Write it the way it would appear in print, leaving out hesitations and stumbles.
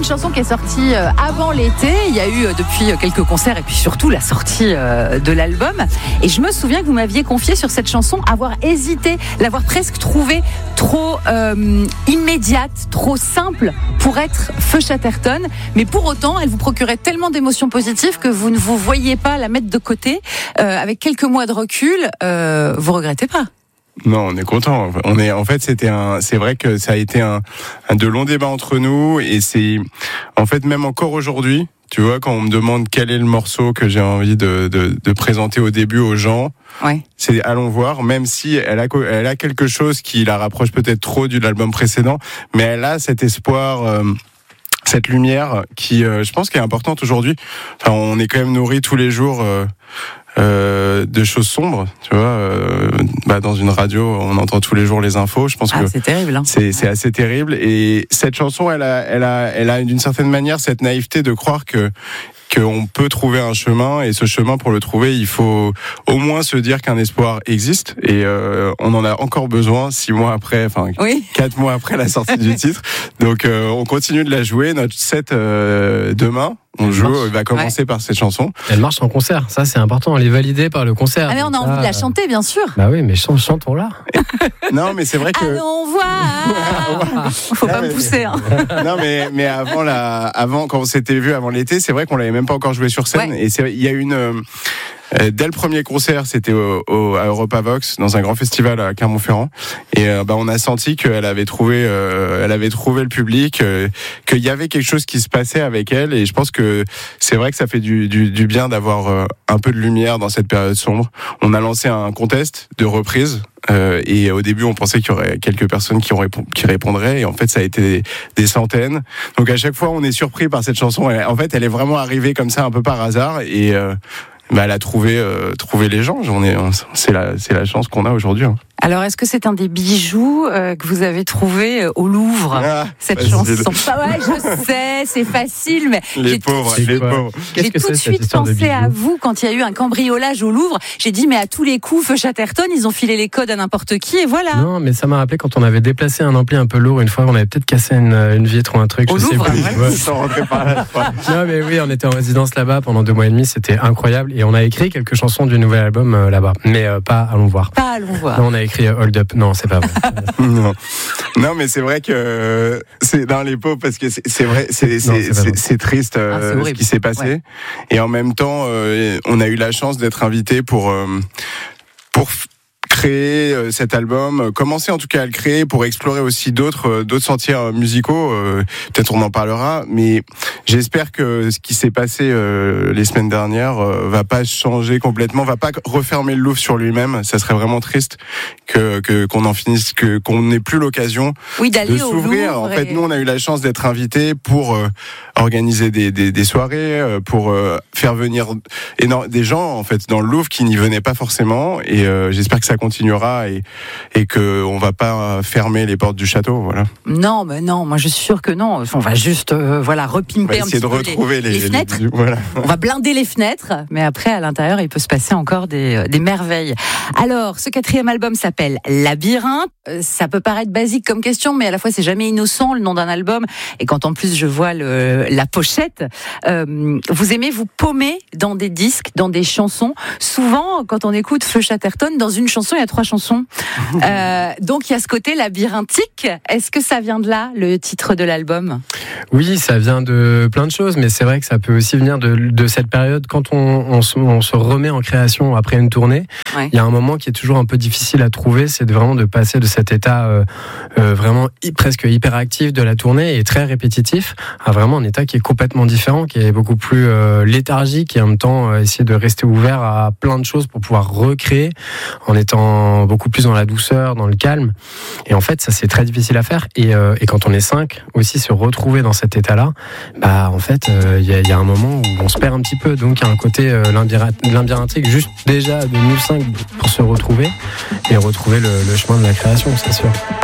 une chanson qui est sortie avant l'été. Il y a eu depuis quelques concerts et puis surtout la sortie de l'album. Et je me souviens que vous m'aviez confié sur cette chanson avoir hésité, l'avoir presque trouvée trop immédiate, trop simple pour être Feu Chatterton. Mais pour autant, elle vous procurait tellement d'émotions positives que vous ne vous voyez pas la mettre de côté. Avec quelques mois de recul, vous regrettez pas? Non, on est content. C'est vrai que ça a été un de longs débats entre nous et c'est, en fait, même encore aujourd'hui, tu vois, quand on me demande quel est le morceau que j'ai envie de présenter au début aux gens, ouais. C'est Allons voir, même si elle a quelque chose qui la rapproche peut-être trop de l'album précédent, mais elle a cet espoir, cette lumière qui, je pense, qui est importante aujourd'hui. Enfin, on est quand même nourri tous les jours de choses sombres, tu vois. Dans une radio, on entend tous les jours les infos. Je pense que c'est terrible. Hein. C'est assez terrible. Et cette chanson, elle a d'une certaine manière cette naïveté de croire qu'on peut trouver un chemin, et ce chemin, pour le trouver, il faut au moins se dire qu'un espoir existe, et on en a encore besoin 6 mois après, 4 mois après la sortie du titre. Donc on continue de la jouer. Notre set demain, on joue, il va commencer par cette chanson. Elle marche en concert, ça c'est important, elle est validée par le concert. Ah mais on a envie de la chanter, bien sûr. Bah oui, mais chantons-la. Non, mais c'est vrai que... Allons voir. Faut pas me pousser. Hein. Non, mais avant, quand on s'était vu avant l'été, c'est vrai qu'on l'avait même pas encore joué sur scène. Ouais. Et il y a une... dès le premier concert, c'était à Europavox, dans un grand festival à Clermont-Ferrand, et on a senti qu'elle avait trouvé le public, qu'il y avait quelque chose qui se passait avec elle, et je pense que c'est vrai que ça fait du bien d'avoir un peu de lumière dans cette période sombre. On a lancé un contest de reprise. Et au début, on pensait qu'il y aurait quelques personnes qui répondraient, et en fait, ça a été des centaines. Donc à chaque fois, on est surpris par cette chanson. En fait, elle est vraiment arrivée comme ça, un peu par hasard, et elle a trouvé les gens. C'est la chance qu'on a aujourd'hui. Hein. Alors, est-ce que c'est un des bijoux que vous avez trouvé au Louvre, cette chanson? Ouais, je sais, c'est facile, mais les pauvres. J'ai tout de suite pensé à vous quand il y a eu un cambriolage au Louvre. J'ai dit, mais à tous les coups, Feu Chatterton, ils ont filé les codes à n'importe qui, et voilà. Non, mais ça m'a rappelé quand on avait déplacé un ampli un peu lourd une fois, on avait peut-être cassé une vitre ou un truc. Au Louvre, Ils sont rentrés par là. Non, mais oui, on était en résidence là-bas pendant 2 mois et demi, c'était incroyable, et on a écrit quelques chansons du nouvel album là-bas, mais pas Allons voir. Pas Allons voir. Non, on a écrit Hold Up. Non, c'est pas vrai. Non, mais c'est vrai que c'est dans les pauvres, parce que c'est vrai, c'est triste ce qui s'est passé. Ouais. Et en même temps, on a eu la chance d'être invité pour créer cet album, commencer en tout cas à le créer pour explorer aussi d'autres sentiers musicaux. Peut-être on en parlera, mais j'espère que ce qui s'est passé les semaines dernières va pas changer complètement, va pas refermer le Louvre sur lui-même. Ça serait vraiment triste qu'on en finisse, qu'on n'ait plus l'occasion de s'ouvrir. En fait, nous on a eu la chance d'être invités pour organiser des soirées, pour faire venir des gens en fait dans le Louvre qui n'y venaient pas forcément, et j'espère que ça continuera et que on va pas fermer les portes du château, voilà. Non, mais non, moi je suis sûr que non. On va juste repimper un petit peu les fenêtres. Voilà. On va blinder les fenêtres, mais après à l'intérieur il peut se passer encore des merveilles. Alors, ce 4e album s'appelle Labyrinthe. Ça peut paraître basique comme question, mais à la fois c'est jamais innocent le nom d'un album. Et quand en plus je vois la pochette, vous aimez vous paumer dans des disques, dans des chansons. Souvent, quand on écoute Feu Chatterton, dans une chanson il y a 3 chansons. Donc il y a ce côté labyrinthique. Est-ce que ça vient de là, le titre de l'album ? Oui, ça vient de plein de choses, mais c'est vrai que ça peut aussi venir de cette période quand on se remet en création après une tournée. Ouais. Il y a un moment qui est toujours un peu difficile à trouver, c'est vraiment de passer de cet état vraiment presque hyperactif de la tournée et très répétitif à vraiment un état qui est complètement différent, qui est beaucoup plus léthargique, et en même temps essayer de rester ouvert à plein de choses pour pouvoir recréer en étant beaucoup plus dans la douceur, dans le calme. Et en fait, ça c'est très difficile à faire. Et quand on est 5, aussi se retrouver dans cet état-là, en fait, il y a un moment où on se perd un petit peu. Donc il y a un côté labyrinthique juste déjà de nous 5 pour se retrouver et retrouver le chemin de la création, c'est sûr.